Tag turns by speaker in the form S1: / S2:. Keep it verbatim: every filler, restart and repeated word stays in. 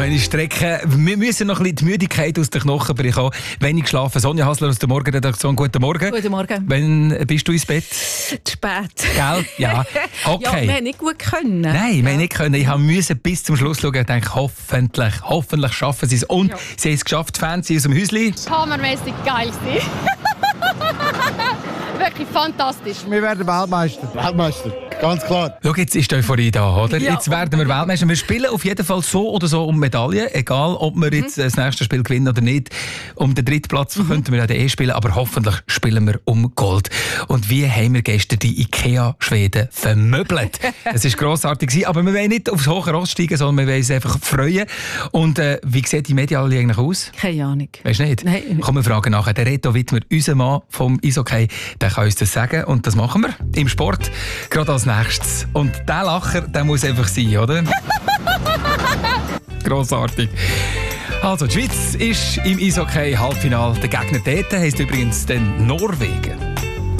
S1: Beine strecken. Wir müssen noch ein bisschen die Müdigkeit aus den Knochen bekommen. Wenig schlafen. Sonja Hasler aus der Morgenredaktion. Guten Morgen.
S2: Guten Morgen.
S1: Wann bist du ins Bett?
S2: Zu spät.
S1: Gell? Ja. Okay.
S2: Ja, wir haben nicht gut können.
S1: Nein, wir
S2: ja.
S1: haben nicht können. Ich musste bis zum Schluss schauen und dachte, hoffentlich, hoffentlich schaffen sie es. Und ja. sie haben es geschafft, die Fans aus dem Häuschen.
S3: Hammermäßig geil gewesen. Wirklich fantastisch.
S4: Wir werden Weltmeister. Weltmeister, ganz klar.
S1: Schau, jetzt ist die Euphorie da, oder?
S2: Ja.
S1: Jetzt werden wir Weltmeister. Wir spielen auf jeden Fall so oder so um Medaillen. Egal, ob wir jetzt mhm. das nächste Spiel gewinnen oder nicht. Um den dritten Platz mhm. könnten wir ja eh spielen, aber hoffentlich spielen wir um Gold. Und wie haben wir gestern die IKEA-Schweden vermöbelt? Es war grossartig, aber wir wollen nicht aufs hohe Ross steigen, sondern wir wollen uns einfach freuen. Und äh, wie sieht die Medaille eigentlich aus?
S2: Keine Ahnung.
S1: Weißt du nicht?
S2: Nein.
S1: Komm, wir fragen nachher. Der Reto Wittmer, unser Mann vom Eishockey, der kann uns das sagen. Und das machen wir im Sport, gerade als nächstes. Und der Lacher, der muss einfach sein, oder? Grossartig. Also, die Schweiz ist im Eishockey-Halbfinale. Der Gegner dort heisst übrigens den Norwegen.